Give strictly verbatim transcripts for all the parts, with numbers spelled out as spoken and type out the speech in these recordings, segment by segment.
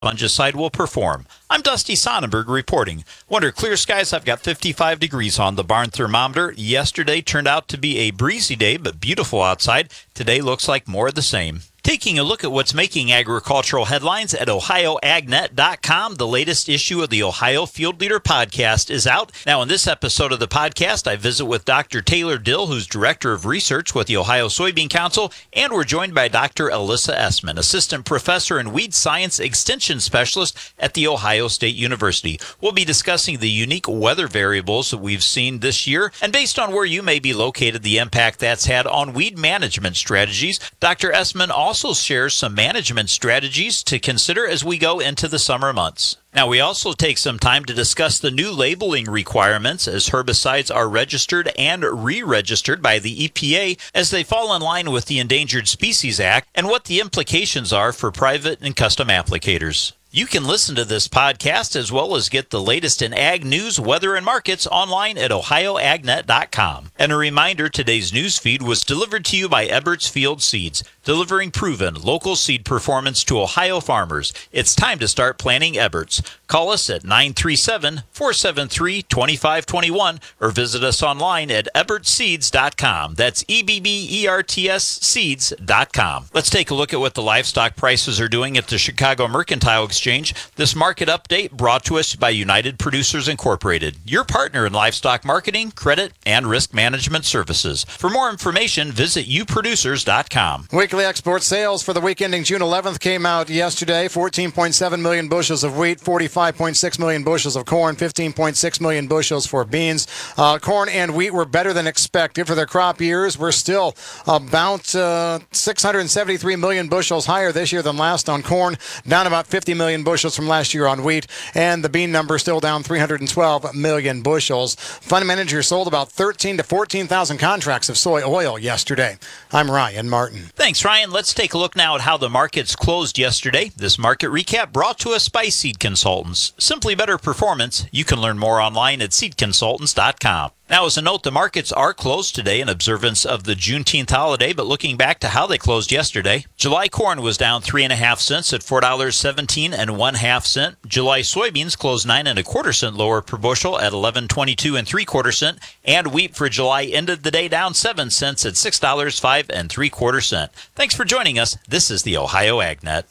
Fungicide will perform. I'm Dusty Sonnenberg reporting. Under clear skies, I've got fifty-five degrees on the barn thermometer. Yesterday turned out to be a breezy day, but beautiful outside. Today looks like more of the same. Taking a look at what's making agricultural headlines at Ohio Ag Net dot com, the latest issue of the Ohio Field Leader podcast is out. Now, in this episode of the podcast, I visit with Doctor Taylor Dill, who's Director of Research with the Ohio Soybean Council, and we're joined by Doctor Alyssa Essman, Assistant Professor and Weed Science Extension Specialist at the Ohio State University. We'll be discussing the unique weather variables that we've seen this year, and based on where you may be located, the impact that's had on weed management strategies. Doctor Essman also also shares some management strategies to consider as we go into the summer months. Now, we also take some time to discuss the new labeling requirements as herbicides are registered and re-registered by the E P A as they fall in line with the Endangered Species Act and what the implications are for private and custom applicators. You can listen to this podcast as well as get the latest in ag news, weather, and markets online at Ohio Ag Net dot com. And a reminder, today's news feed was delivered to you by Eberts Field Seeds, delivering proven local seed performance to Ohio farmers. It's time to start planting Eberts. Call us at nine three seven, four seven three, two five two one or visit us online at Eberts Seeds dot com. That's E B B E R T S Seeds dot com. Let's take a look at what the livestock prices are doing at the Chicago Mercantile Exchange. This market update brought to us by United Producers Incorporated, your partner in livestock marketing, credit, and risk management services. For more information, visit you producers dot com. Weekly export sales for the week ending June eleventh came out yesterday. fourteen point seven million bushels of wheat, forty-five point six million bushels of corn, fifteen point six million bushels for beans. Uh, corn and wheat were better than expected for their crop years. We're still about uh, six hundred seventy-three million bushels higher this year than last on corn, down about fifty million bushels from last year on wheat, and the bean number still down three hundred twelve million bushels. Fund managers sold about thirteen to fourteen thousand contracts of soy oil yesterday. I'm Ryan Martin. Thanks, Ryan. Let's take a look now at how the markets closed yesterday. This market recap brought to us by Seed Consultants. Simply better performance. You can learn more online at seed consultants dot com. Now, as a note, the markets are closed today in observance of the Juneteenth holiday, but looking back to how they closed yesterday, July corn was down three and a half cents at four dollars and seventeen and one half cent. July soybeans closed nine and a quarter cent lower per bushel at eleven twenty-two and three quarter cent, and wheat for July ended the day down seven cents at six dollars five and three quarter cent. Thanks for joining us. This is the Ohio Ag Net.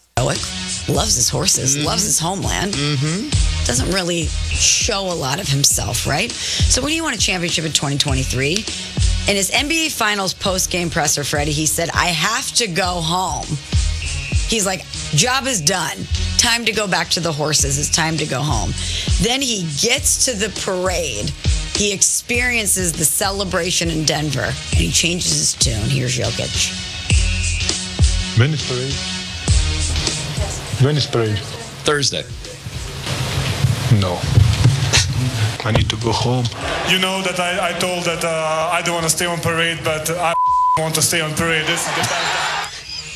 Loves his horses, mm-hmm. loves his homeland. Mm-hmm. Doesn't really show a lot of himself, right? So when he won a championship in twenty twenty-three, in his N B A Finals post-game presser, Freddie, he said, I have to go home. He's like, job is done. Time to go back to the horses. It's time to go home. Then he gets to the parade. He experiences the celebration in Denver, and he changes his tune. Here's Jokic. Venice parade. Venice parade. Thursday. No. I need to go home. You know that I, I told that uh, I don't want to stay on parade, but I want to stay on parade. This is the best.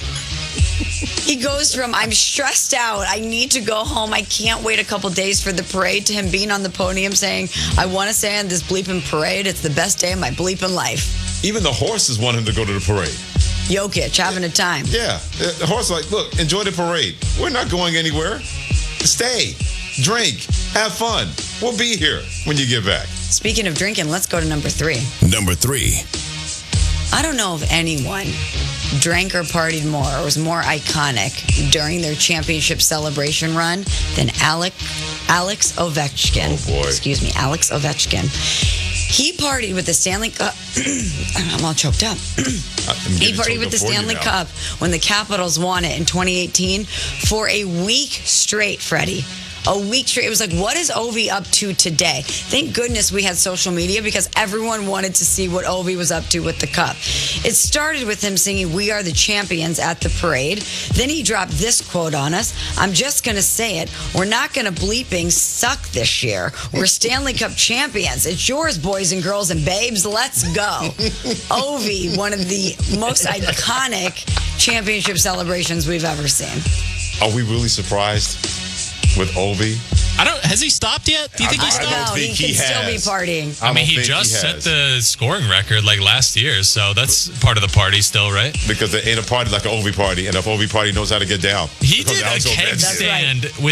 He goes from, I'm stressed out, I need to go home, I can't wait a couple days for the parade, to him being on the podium saying, I want to stay on this bleeping parade. It's the best day of my bleeping life. Even the horses want him to go to the parade. Jokic having a time. Yeah. The horse like, look, enjoy the parade. We're not going anywhere. Stay, drink, have fun. We'll be here when you get back. Speaking of drinking, let's go to number three. Number three. I don't know if anyone drank or partied more or was more iconic during their championship celebration run than Alec, Alex Ovechkin. Oh, boy. Excuse me, Alex Ovechkin. He partied with the Stanley Cup. I'm all choked up. He partied with the Stanley Cup when the Capitals won it in twenty eighteen for a week straight, Freddie. A week straight. It was like, what is Ovi up to today? Thank goodness we had social media because everyone wanted to see what Ovi was up to with the cup. It started with him singing, "We are the champions" at the parade. Then he dropped this quote on us. I'm just going to say it. We're not going to bleeping suck this year. We're Stanley Cup champions. It's yours, boys and girls and babes. Let's go. Ovi, one of the most iconic championship celebrations we've ever seen. Are we really surprised with Ovi? I don't. Has he stopped yet? Do you think I- he I stopped? don't No, think he he can still be has. partying. I, I mean, don't he think just he set has. the scoring record like last year, so that's part of the party still, right? Because there ain't a party like an Ovi party, and if Ovi party knows how to get down. He Because did a Aljo keg Benson- That's right. stand with